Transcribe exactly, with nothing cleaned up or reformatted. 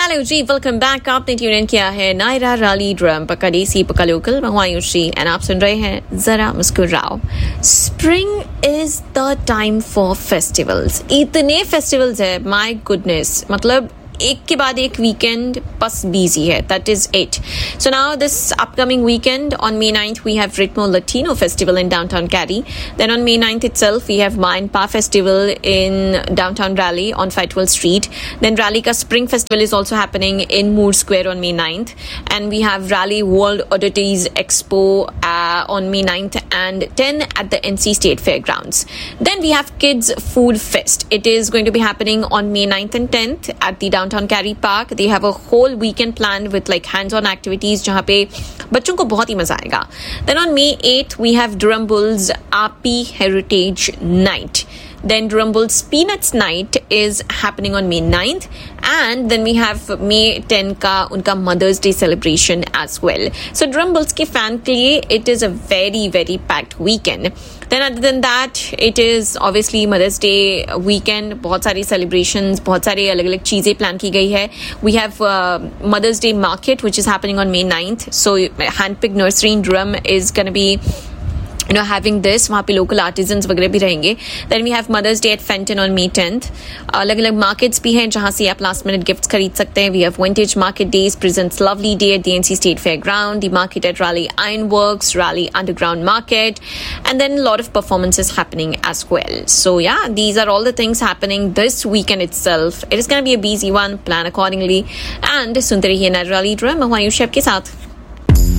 Hello जी, welcome back. आपने tune in किया है नायरा राली ड्रम पक्का देसी पक्का लोकल महुआयुषी एंड आप सुन रहे हैं जरा मुस्कुराओ। Spring is the time for festivals. इतने फेस्टिवल्स है, माय गुडनेस, मतलब एक के बाद एक वीकेंड बस बिजी है. That is it. So now this upcoming weekend on May ninth we have Ritmo Latino Festival in downtown Cary. Then on May ninth itself we have Ma and Pa Festival in downtown Raleigh on Fightwell Street. Then Raleigh ka Spring Festival is also happening in Moore Square on May ninth. And we have Raleigh World Oddities Expo uh, on May ninth and tenth at the N C State Fairgrounds. Then we have Kids Food Fest. It is going to be happening on May ninth and tenth at the downtown Cary Park. They have a whole weekend planned with like hands-on activities जहाँ पे बच्चों को बहुत ही मजा आएगा. Then on May eighth we have Durham Bulls Api Heritage Night. Then Durham Bulls Peanuts Night is happening on May ninth. And then we have May tenth का उनका Mother's Day celebration as well. So Durham Bulls के fan के लिए it is a very very packed weekend. Then other than that it is obviously Mother's Day weekend. बहुत सारी celebrations, बहुत सारी अलग अलग चीज़ें plan की गई है. We have uh, Mother's Day market which is happening on May ninth. So Handpicked Nursery in Durham is gonna be you know having this. वहाँ पे local artisans वगैरह भी रहेंगे. Then we have Mother's Day at Fenton on May tenth. अलग अलग markets भी हैं जहाँ से आप last minute gifts खरीद सकते हैं. We have Vintage Market Days presents Lovely Day at the N C State Fairground, the market at Raleigh Ironworks, Raleigh Underground Market, and then a lot of performances happening as well. So yeah, these are all the things happening this weekend itself. It is going to be a busy one. Plan accordingly and सुनते रहिए Naira rally drum महुआयुषी के साथ.